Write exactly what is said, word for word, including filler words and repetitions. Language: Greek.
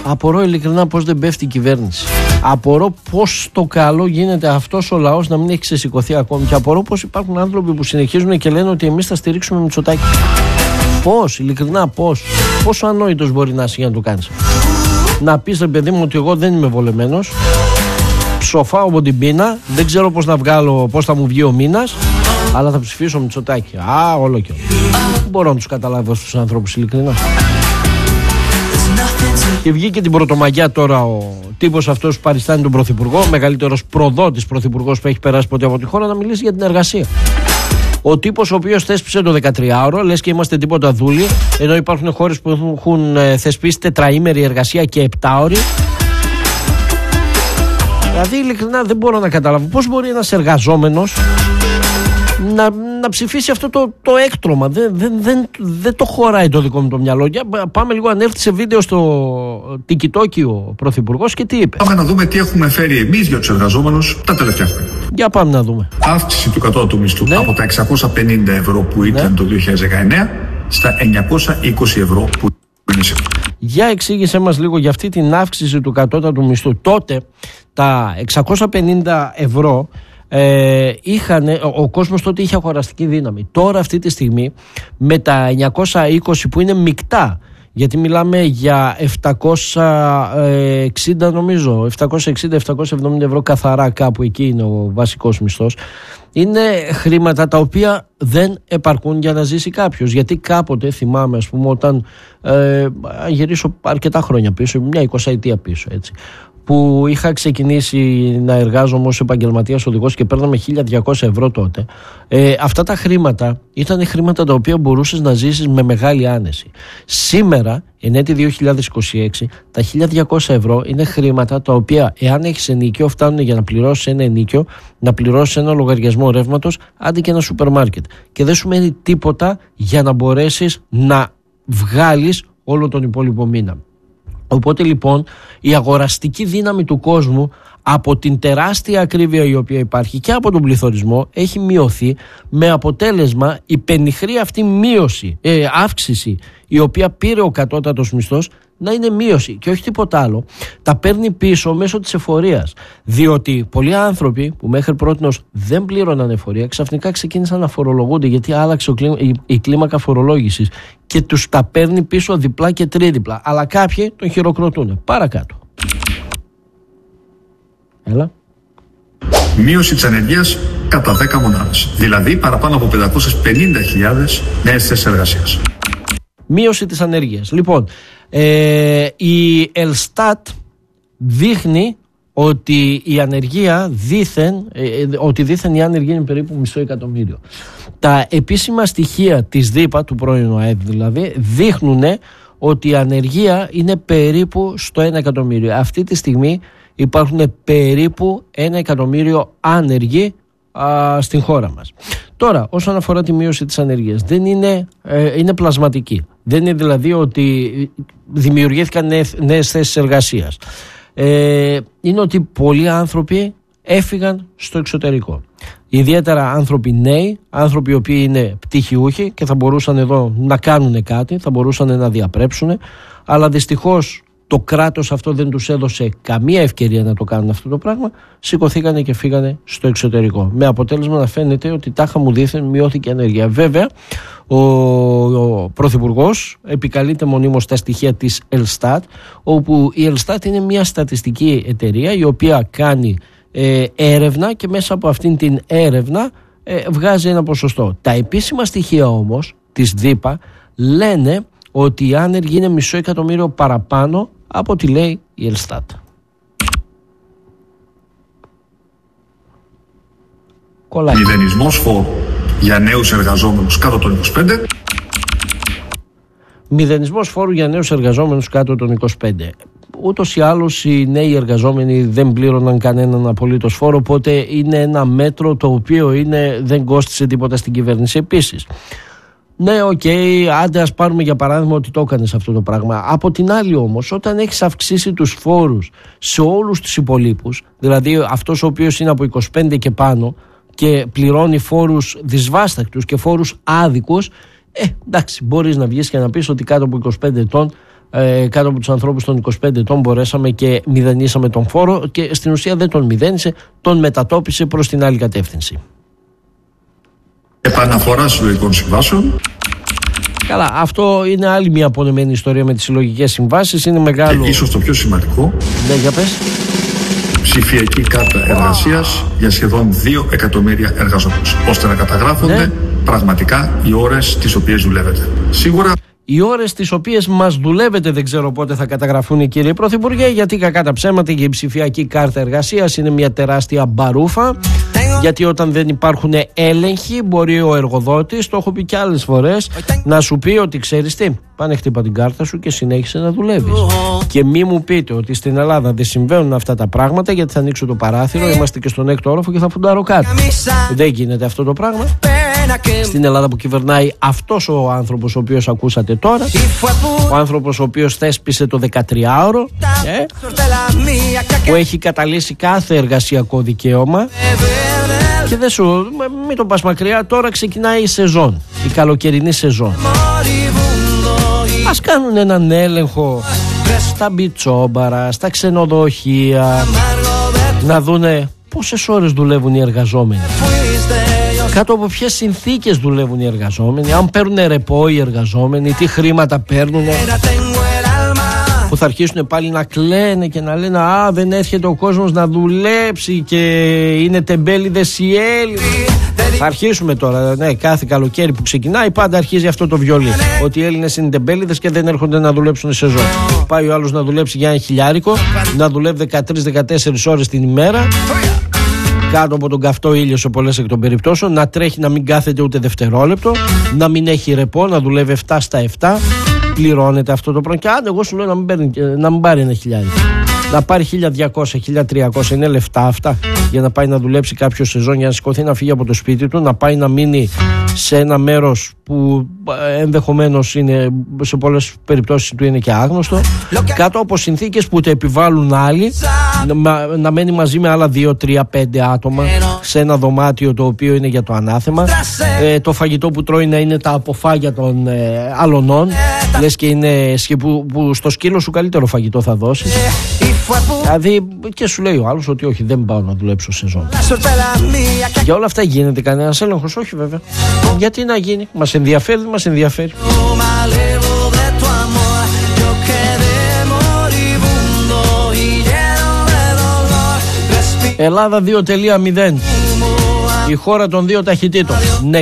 Απορώ ειλικρινά πώς δεν πέφτει η κυβέρνηση. Απορώ πώς στο καλό γίνεται αυτός ο λαός να μην έχει ξεσηκωθεί ακόμη. Και απορώ πώς υπάρχουν άνθρωποι που συνεχίζουν και λένε ότι εμείς θα στηρίξουμε Μητσοτάκη. Πώς, ειλικρινά πώς. Πόσο ανόητος μπορεί να είσαι για να το κάνεις. Να πεις, ρε παιδί μου, ότι εγώ δεν είμαι βολεμένος, ψοφάω από την πείνα, δεν ξέρω πώς να βγάλω, πώς θα μου βγει ο μήνας, αλλά θα ψηφίσω Μητσοτάκη. Α, όλο και όλο. Δεν μπορώ να τους καταλάβω στους ανθρώπους, ειλικρινά. Και βγήκε την πρωτομαγιά τώρα ο τύπος αυτός που παριστάνει τον Πρωθυπουργό, μεγαλύτερος προδότης Πρωθυπουργός που έχει περάσει ποτέ από τη χώρα, να μιλήσει για την εργασία. Ο τύπος ο οποίος θέσπισε το δεκατριάωρο, λες και είμαστε τίποτα δούλοι, ενώ υπάρχουν χώρες που έχουν θεσπίσει τετραήμερη εργασία και επτάωρη. Δηλαδή ειλικρινά δεν μπορώ να καταλάβω πώς μπορεί ένας εργαζόμενος να, να ψηφίσει αυτό το, το έκτρωμα. Δεν, δεν, δεν, δεν το χωράει το δικό μου το μυαλό. Για, πάμε λίγο, αν έρθει σε βίντεο στο TikTok ο Πρωθυπουργός και τι είπε. Πάμε να δούμε τι έχουμε φέρει εμείς για τους εργαζόμενους τα τελευταία χρόνια. Για πάμε να δούμε. Αύξηση του κατώτατου μισθού, ναι, από τα εξακόσια πενήντα ευρώ που ήταν, ναι, το δύο χιλιάδες δεκαεννέα στα εννιακόσια είκοσι ευρώ που είναι σήμερα. Για εξήγησέ μας λίγο για αυτή την αύξηση του κατώτατου μισθού. Τότε τα εξακόσια πενήντα ευρώ ε, είχαν, ο, ο κόσμος τότε είχε αγοραστική δύναμη. Τώρα αυτή τη στιγμή με τα εννιακόσια είκοσι που είναι μεικτά, γιατί μιλάμε για επτακόσια εξήντα νομίζω, επτακόσια εξήντα επτακόσια εβδομήντα ευρώ καθαρά, κάπου εκεί είναι ο βασικός μισθός. Είναι χρήματα τα οποία δεν επαρκούν για να ζήσει κάποιος. Γιατί κάποτε θυμάμαι, ας πούμε, όταν ε, γυρίσω αρκετά χρόνια πίσω, μια εικοσαετία πίσω, έτσι, που είχα ξεκινήσει να εργάζομαι ως επαγγελματίας οδηγός και παίρναμε χίλια διακόσια ευρώ τότε, ε, αυτά τα χρήματα ήταν χρήματα τα οποία μπορούσες να ζήσεις με μεγάλη άνεση. Σήμερα, εν έτη δύο χιλιάδες είκοσι έξι, τα χίλια διακόσια ευρώ είναι χρήματα τα οποία, εάν έχεις ενοίκιο, φτάνουν για να πληρώσεις ένα ενοίκιο, να πληρώσεις ένα λογαριασμό ρεύματος, άντε και ένα σούπερ μάρκετ. Και δεν σου μένει τίποτα για να μπορέσεις να βγάλεις όλο τον υπόλοιπο μήνα. Οπότε λοιπόν η αγοραστική δύναμη του κόσμου, από την τεράστια ακρίβεια η οποία υπάρχει και από τον πληθωρισμό, έχει μειωθεί, με αποτέλεσμα η πενιχρή αυτή μείωση, ε, αύξηση η οποία πήρε ο κατώτατος μισθός να είναι μείωση και όχι τίποτα άλλο. Τα παίρνει πίσω μέσω της εφορίας, διότι πολλοί άνθρωποι που μέχρι πρότινος δεν πλήρωναν εφορία ξαφνικά ξεκίνησαν να φορολογούνται, γιατί άλλαξε η κλίμακα φορολόγησης και τους τα παίρνει πίσω διπλά και τρίδιπλα, αλλά κάποιοι τον χειροκροτούν. Παρακάτω. Έλα. Μείωση της ανεργίας κατά δέκα μονάδες, δηλαδή παραπάνω από πεντακόσιες πενήντα χιλιάδες νέες θέσεις εργασίας. Μείωση της ανεργίας. Λοιπόν, ε, η Ελστάτ δείχνει ότι η ανεργία δήθεν, ε, ότι δήθεν η άνεργη είναι περίπου μισό εκατομμύριο. Τα επίσημα στοιχεία της ΔΥΠΑ, του πρώην ΑΕΠ δηλαδή, δείχνουν ότι η ανεργία είναι περίπου στο ένα εκατομμύριο. Αυτή τη στιγμή υπάρχουν περίπου ένα εκατομμύριο άνεργοι α, στην χώρα μας. Τώρα, όσον αφορά τη μείωση της ανεργίας, δεν είναι, ε, είναι πλασματική. Δεν είναι δηλαδή ότι δημιουργήθηκαν νέες θέσεις εργασίας. Ε, είναι ότι πολλοί άνθρωποι έφυγαν στο εξωτερικό. Ιδιαίτερα άνθρωποι νέοι, άνθρωποι οι οποίοι είναι πτυχιούχοι και θα μπορούσαν εδώ να κάνουν κάτι, θα μπορούσαν να διαπρέψουν, αλλά δυστυχώς το κράτος αυτό δεν τους έδωσε καμία ευκαιρία να το κάνουν αυτό το πράγμα, σηκωθήκανε και φύγανε στο εξωτερικό. Με αποτέλεσμα να φαίνεται ότι τάχα μου δήθεν μειώθηκε η ανεργία. Βέβαια, ο, ο Πρωθυπουργός επικαλείται μονίμως τα στοιχεία της Ελστάτ, όπου η Ελστάτ είναι μια στατιστική εταιρεία η οποία κάνει ε, έρευνα και μέσα από αυτήν την έρευνα ε, βγάζει ένα ποσοστό. Τα επίσημα στοιχεία όμως της ΔΥΠΑ λένε ότι οι άνεργοι είναι μισό εκατομμύριο παραπάνω από ό,τι λέει η Ελστάτ. Κολλάει. Μηδενισμός φόρου για νέους εργαζόμενους κάτω των είκοσι πέντε. Μηδενισμός φόρου για νέους εργαζόμενους κάτω των είκοσι πέντε. Ούτως ή άλλως οι νέοι εργαζόμενοι δεν πλήρωναν κανέναν απολύτως φόρο, οπότε είναι ένα μέτρο το οποίο είναι, δεν κόστισε τίποτα στην κυβέρνηση. Επίσης, ναι, οκ, okay, άντε ας πάρουμε για παράδειγμα ότι το έκανες αυτό το πράγμα. Από την άλλη όμως, όταν έχεις αυξήσει τους φόρους σε όλους τους υπολείπους, δηλαδή αυτός ο οποίος είναι από είκοσι πέντε και πάνω και πληρώνει φόρους δυσβάστακτους και φόρους άδικους, ε, εντάξει, μπορείς να βγεις και να πεις ότι κάτω από είκοσι πέντε ετών ε, κάτω από τους ανθρώπους των είκοσι πέντε ετών μπορέσαμε και μηδενίσαμε τον φόρο και στην ουσία δεν τον μηδένισε, τον μετατόπισε προς την άλλη κατεύθυνση. Επαναφορά συλλογικών συμβάσεων. Καλά, αυτό είναι άλλη μια απονεμένη ιστορία με τις συλλογικές συμβάσεις. Είναι μεγάλο. Και ίσως το πιο σημαντικό. Ναι, για πες. Ψηφιακή κάρτα εργασίας για σχεδόν δύο εκατομμύρια εργαζόμενους, ώστε να καταγράφονται ναι. πραγματικά οι ώρες τις οποίες δουλεύετε. Σίγουρα. Οι ώρες τις οποίες μας δουλεύετε δεν ξέρω πότε θα καταγραφούν, κύριε Πρωθυπουργέ, γιατί κακά τα ψέματα και η ψηφιακή κάρτα εργασίας είναι μια τεράστια μπαρούφα. Γιατί όταν δεν υπάρχουν έλεγχοι, μπορεί ο εργοδότης, το έχω πει και άλλες φορές, να σου πει ότι ξέρεις τι, πάνε χτύπα την κάρτα σου και συνέχισε να δουλεύεις. Και μη μου πείτε ότι στην Ελλάδα δεν συμβαίνουν αυτά τα πράγματα, γιατί θα ανοίξω το παράθυρο, είμαστε και στον έκτο όροφο και θα φουντάρω κάτω. Δεν γίνεται αυτό το πράγμα. Στην Ελλάδα που κυβερνάει αυτός ο άνθρωπος ο οποίος ακούσατε τώρα, ο άνθρωπος ο οποίος θέσπισε το δεκατριάωρο, ε, που έχει καταλύσει κάθε εργασιακό δικαίωμα. Και δεν σου, μην το πας μακριά, τώρα ξεκινάει η σεζόν, η καλοκαιρινή σεζόν. Ας κάνουν έναν έλεγχο στα μπιτσόμπαρα, στα ξενοδοχεία, να δούνε πόσες ώρες δουλεύουν οι εργαζόμενοι, κάτω από ποιες συνθήκες δουλεύουν οι εργαζόμενοι, αν παίρνουν ρεπό οι εργαζόμενοι, τι χρήματα παίρνουν, που θα αρχίσουν πάλι να κλαίνε και να λένε «Α, δεν έρχεται ο κόσμος να δουλέψει και είναι τεμπέληδες οι Έλληνες». Θα αρχίσουμε τώρα, ναι, κάθε καλοκαίρι που ξεκινάει πάντα αρχίζει αυτό το βιολί, ότι οι Έλληνες είναι τεμπέληδες και δεν έρχονται να δουλέψουν σεζόν. Πάει ο άλλος να δουλέψει για ένα χιλιάρικο, να δουλεύει δεκατρείς με δεκατέσσερις ώρες την ημέρα, κάτω από τον καυτό ήλιο σε πολλές εκ των περιπτώσεων, να τρέχει, να μην κάθεται ούτε δευτερόλεπτο, να μην έχει ρεπό, να δουλεύει επτά στα επτά. Πληρώνεται αυτό το πράγμα. Και άντε, εγώ σου λέω να μην, παίρνει, να μην πάρει ένα χιλιάρικο. Να πάρει χίλια διακόσια, χίλια τριακόσια. Είναι λεφτά αυτά για να πάει να δουλέψει κάποιο σεζόν, για να σηκωθεί να φύγει από το σπίτι του, να πάει να μείνει σε ένα μέρος που ενδεχομένως είναι, σε πολλές περιπτώσεις του είναι και άγνωστο, κάτω από συνθήκες που το επιβάλλουν άλλοι, να, να μένει μαζί με άλλα δύο, τρία, πέντε άτομα σε ένα δωμάτιο το οποίο είναι για το ανάθεμα, ε, το φαγητό που τρώει να είναι τα αποφάγια των ε, αλωνών, λες και είναι που, που στο σκύλο σου καλύτερο φαγητό θα δώσεις. Δηλαδή, και σου λέει ο άλλος ότι όχι, δεν πάω να δουλέψω σεζόν. Για όλα αυτά γίνεται κανένας έλεγχος? Όχι βέβαια. Γιατί να γίνει? Μας ενδιαφέρει, δεν μας ενδιαφέρει. Ελλάδα δύο τελεία μηδέν, η χώρα των δύο ταχυτήτων. Ναι.